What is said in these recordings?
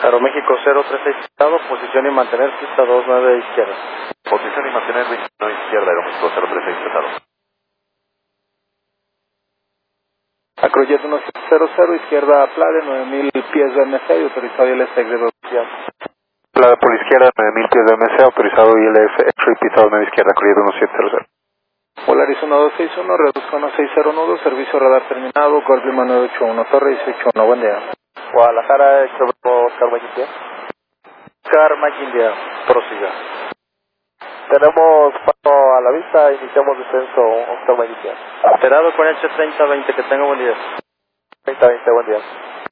Aeroméxico 036 estado, posición y mantener pista 29 izquierda. Posición y mantener 29 izquierda, Aeroméxico 036 pesado. Acrojet 1700, izquierda Plade, 9000 pies de MC y autorizado ILS de velocidad. Plade por izquierda, 9000 pies de MC, autorizado ILS, X-ray pisado 9 izquierda, Acrojet 1700. Polaris 1261, reduzca 160 nudos, servicio radar terminado, Golf Lima 981, Torre 181, buen día. Guadalajara, Oscar Maquindia. Oscar Maquindia, prosiga. Tenemos paso a la vista, iniciamos descenso, Oscar Maquindia. Alterado con H3020, que tenga buen día. 30-20, buen día.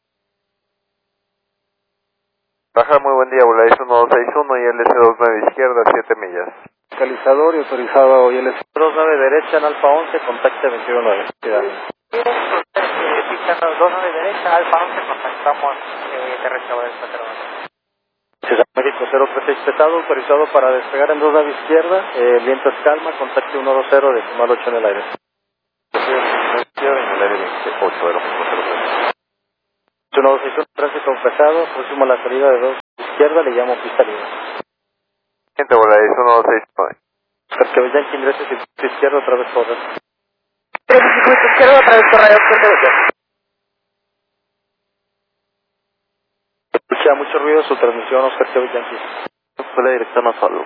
Baja, muy buen día, Volaris 1261 y LS29 izquierda, 7 millas. Localizador y autorizado ILS 29 derecha en Alfa 11, contacte 219. Pista 29 derecha, Alfa 11, contactamos derecha de esta caravana. México 036 pesado, autorizado para despegar en 2 nave izquierda, viento es calma, contacte 120, decimal 8 en el aire. Izquierda en el aire 28, Aeroméxico 03. 1261, tránsito pesado, próximo a la salida de 2 izquierda, le llamo pista libre. Gente, Volaris 1269. Porque vean que ingrese circuito izquierdo otra vez por Circuito izquierdo, otra vez por radio, escucha mucho ruido su transmisión, Oscar Kevin Yankee. Suele dirección a salud.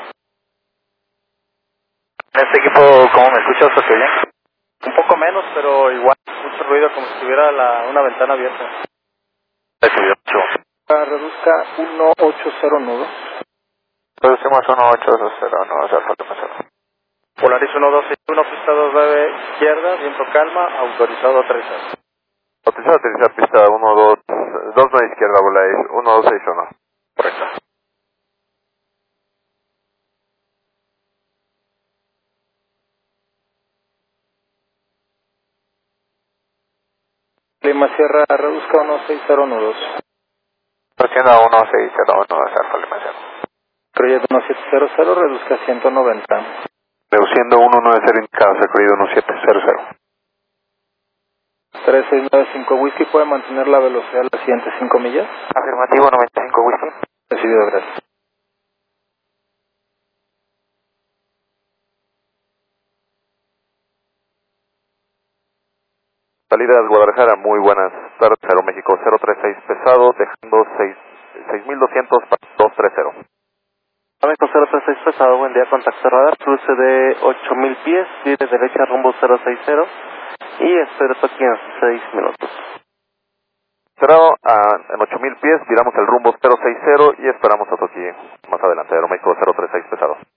En este equipo, ¿cómo me escuchas, Oscar Kevin? Un poco menos, pero igual, mucho ruido, como si tuviera una ventana abierta. Reduzca 180 nudos. Reducimos 1800, no hace falta pasar. Polaris 1261, pista 29 izquierda, viento calma, autorizado a aterrizar. Autorizado a utilizar pista 29 izquierda, Volaris 1261. Correcto. Lima Sierra, reduzca 160 nudos. Haciendo 1601, no hace falta. Proyecto 1700, reduzca 190. Reduciendo 190 indicado, recorrido 1700. 3695 Whisky, ¿puede mantener la velocidad las siguientes 5 millas? Afirmativo, 95 Whisky. Recibido, gracias. Salida de Guadalajara, muy buenas tardes, Aeroméxico 036 pesado, dejando 6200 para 230. Aeroméxico 036 pesado, buen día, contacto radar, cruce de 8000 pies, viene derecha rumbo 060 y espero aquí en 6 minutos. Cerrado en 8000 pies, viramos el rumbo 060 y esperamos hasta aquí más adelante, Aeroméxico 036 pesado.